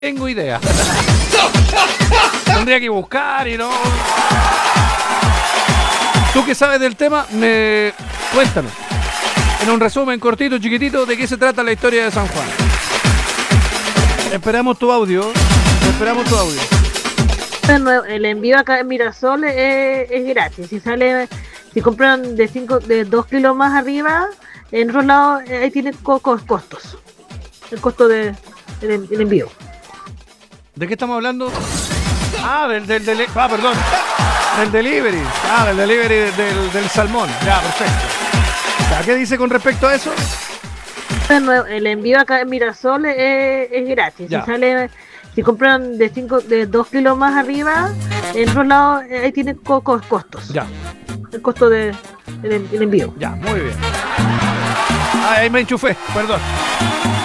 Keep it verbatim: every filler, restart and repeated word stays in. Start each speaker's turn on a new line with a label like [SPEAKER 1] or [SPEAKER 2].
[SPEAKER 1] tengo idea. Tendría que buscar y no. Tú que sabes del tema, me cuéntame. En un resumen cortito, chiquitito, ¿de qué se trata la historia de San Juan? Esperamos tu audio. Esperamos tu audio.
[SPEAKER 2] Bueno, el envío acá en Mirasol es, es gratis. Si sale, si compran de cinco, de dos kilos más arriba, en otros lados eh, ahí tiene co- co- costos. El costo de el, el envío.
[SPEAKER 1] ¿De qué estamos hablando? Ah, del, del, del ah, perdón. Del delivery. Ah, del delivery del, del, del salmón. Ya, perfecto. Ya, ¿qué dice con respecto a eso?
[SPEAKER 2] Bueno, el envío acá en Mirasol es, es gratis.
[SPEAKER 1] Ya.
[SPEAKER 2] Si sale, si compran de cinco, de dos kilos más arriba, en otros lados eh, ahí tiene co- co- costos.
[SPEAKER 1] Ya,
[SPEAKER 2] El costo de el, el envío.
[SPEAKER 1] ya, muy bien. Ah, ahí me enchufé, perdón.